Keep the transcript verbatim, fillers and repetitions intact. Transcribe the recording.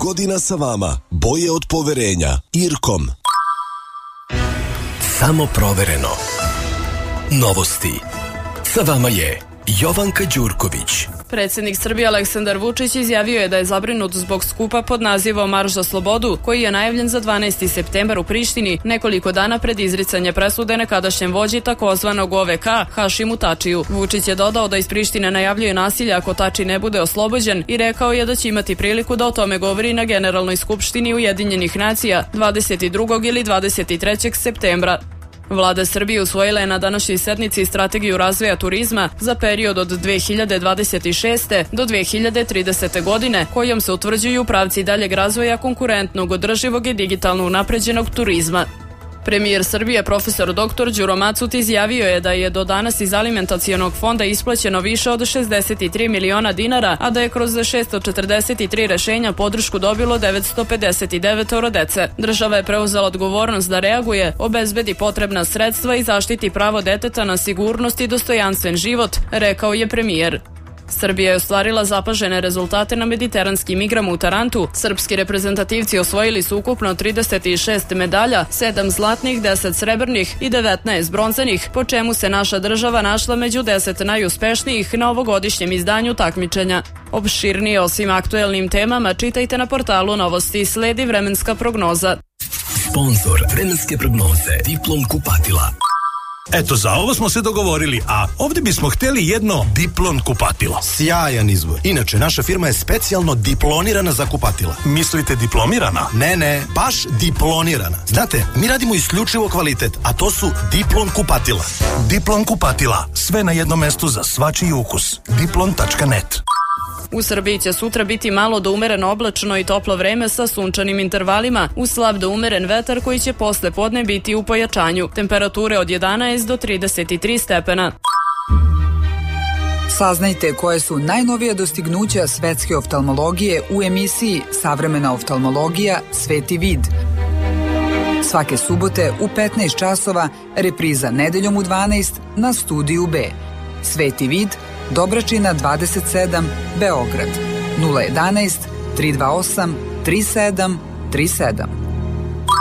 godina sa vama. Boje od poverenja. Irkom. Samo provereno. Novosti. Sa vama je Jovanka Đurković. Predsjednik Srbije Aleksandar Vučić izjavio je da je zabrinut zbog skupa pod nazivom Marš za slobodu, koji je najavljen za dvanaesti septembar u Prištini, nekoliko dana pred izricanje presude nekadašnjem vođi takozvanog O V K Hašimu Tačiju. Vučić je dodao da iz Prištine najavljuje nasilje ako Tači ne bude oslobođen i rekao je da će imati priliku da o tome govori na Generalnoj skupštini Ujedinjenih nacija dvadeset drugog ili dvadeset trećeg septembra. Vlada Srbije usvojila je na današnjoj sednici strategiju razvoja turizma za period od dve hiljade dvadeset šeste do dve hiljade tridesete godine, kojom se utvrđuju pravci daljeg razvoja konkurentnog, održivog i digitalno unapređenog turizma. Premijer Srbije profesor doktor Đuro Macut izjavio je da je do danas iz alimentacionog fonda isplaćeno više od šezdeset tri miliona dinara, a da je kroz šesto četrdeset tri rešenja podršku dobilo devetsto pedeset devet dece. Država je preuzela odgovornost da reaguje, obezbedi potrebna sredstva i zaštiti pravo deteta na sigurnost i dostojanstven život, rekao je premijer. Srbija je ostvarila zapažene rezultate na mediteranskim igrama u Tarantu. Srpski reprezentativci osvojili su ukupno trideset šest medalja, sedam zlatnih, deset srebrnih i devetnaest bronzanih, po čemu se naša država našla među deset najuspešnijih na ovogodišnjem izdanju takmičenja. Opširnije o svim aktuelnim temama čitajte na portalu Novosti. Sledi vremenska prognoza. Sponzor vremenske prognoze Diplom kupatila. Eto, za ovo smo se dogovorili, a ovdje bismo htjeli jedno Diplon kupatilo. Sjajan izbor. Inače, naša firma je specijalno diplonirana za kupatila. Mislite diplomirana? Ne, ne, baš diplonirana. Znate, mi radimo isključivo kvalitet, a to su Diplon kupatila. Diplon kupatila, sve na jednom mestu za svačiji ukus. diplon tačka net. U Srbiji će sutra biti malo do umereno oblačno i toplo vreme sa sunčanim intervalima, uz slab do umeren vetar koji će posle podne biti u pojačanju. Temperature od jedanaest do trideset tri stepena. Saznajte koje su najnovija dostignuća svetske oftalmologije u emisiji Savremena oftalmologija Sveti vid. Svake subote u petnaest časova, repriza nedeljom u dvanaest na Studiju B. Sveti vid, Dobračina dvadeset sedam, Beograd, nula jedanaest, tri dva osam, tri sedam tri sedam.